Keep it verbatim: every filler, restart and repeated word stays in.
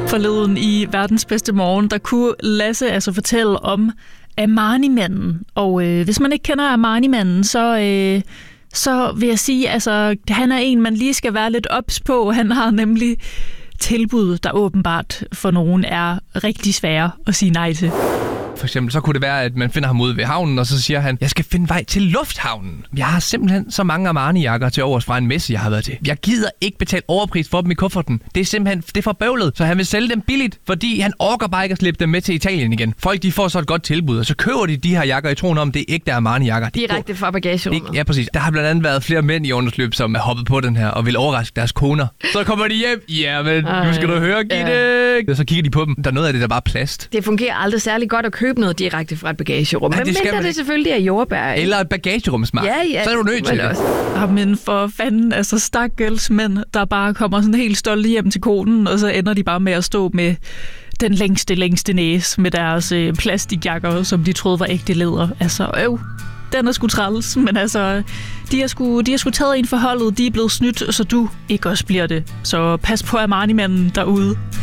Forleden i Verdens Bedste Morgen, der kunne Lasse altså fortælle om Armani-manden. Og øh, hvis man ikke kender Armani-manden, så, øh, så vil jeg sige, altså han er en, man lige skal være lidt ops på. Han har nemlig tilbud, der åbenbart for nogen er rigtig svære at sige nej til. For eksempel, så kunne det være, at man finder ham ude ved havnen, og så siger han, jeg skal finde vej til lufthavnen. Jeg har simpelthen så mange Armani-jakker til overs fra en messe, jeg har været til. Jeg gider ikke betale overpris for dem i kufferten. Det er simpelthen det er for bøvlet, så han vil sælge dem billigt, fordi han orker bare ikke at slippe dem med til Italien igen. Folk, de får så et godt tilbud, og så køber de de her jakker i troen om, det er ægte Armani-jakker. Direkte fra bagagerummet. Ja, præcis. Der har blandt andet været flere mænd i undersløb, som er hoppet på den her og vil overraske deres koner. Så kommer de hjem. Ja, men Ej, nu skal du høre, Gitte. Ja. Og så kigger de på dem. Der er noget af det, der bare er plast. Det fungerer aldrig særlig godt at købe noget direkte fra et bagagerum. Ja, men mindre det selvfølgelig er jordbær. Eller et bagagerumsmark. Ja, ja. Så er du nødt til det. Ja, men for fanden, altså stakkels mænd, der bare kommer sådan helt stolte hjem til konen, og så ender de bare med at stå med den længste, længste næse med deres øh, plastikjakker, som de troede var ægte læder. Altså, øv. Den er sgu træls, men altså, de har sgu, de har sgu taget en for holdet, de er blevet snydt, så du ikke også bliver det. Så pas på Armani-manden derude.